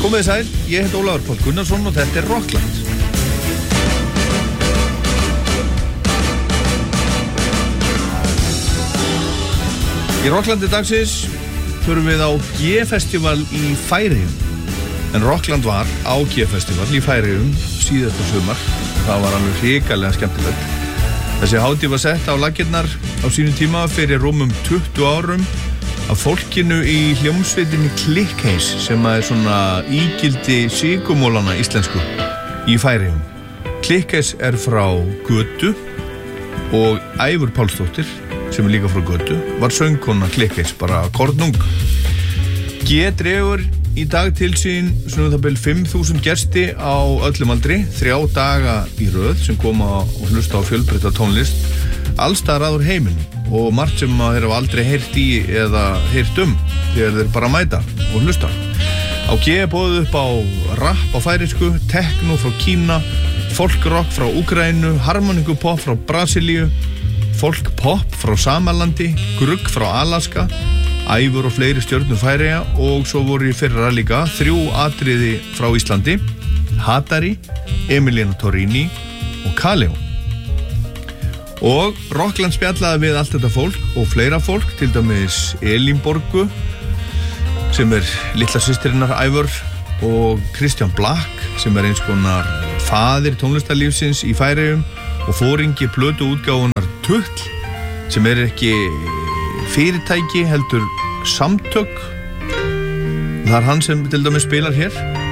Komið sæl, ég heit Ólafur Páll Gunnarsson og þetta Rockland. Í Rocklandi dagsins förum við á G-festival í Færeyjum. En Rockland var á G-festival í Færeyjum síðasta sumar. Það var alveg hrikalega skemmtilegt. Þessi hátíð var sett á laggirnar á sínum tíma fyrir rúmum 20 árum af fólkinu í hljómsveitinni Clickcase sem er svona ígildi sigurmólana íslensku í Færeyjum. Clickcase er frá Götu og Ævur Pálsdóttir sem er líka frá Götu var söngkona Clickcase, bara kornung. G dregur í dag til sín svona það bil 5.000 gesti á öllum aldri, 3 daga í röð sem koma og hlusta á fjölbreytta tónlist allstaðar úr heiminum og margt sem þeir hafa aldrei heyrt í eða heyrt þegar þeir bara mæta og hlusta. Á G er boðið upp á rap á færeysku, techno frá Kína, folkrock frá Úkraínu, harmonikupop frá Brasilíu, folkpop frá Samalandi, grugg frá Alaska, Ævur og fleiri stjörnur Færeyja og svo voru í fyrra líka 3 atriði frá Íslandi, Hatari, Emiliana Torrini og Kaleo. Og Rockland spjallaði við allt þetta fólk og fleira fólk, til dæmis Elín Borgu sem er litla systirinnar Ævur og Kristján Black sem er eins konar faðir tónlistarlífsins í Færeyjum og fóringi plötuútgáfunar Tull sem er ekki fyrirtæki heldur samtök. Það er hann sem til dæmis spilar hér.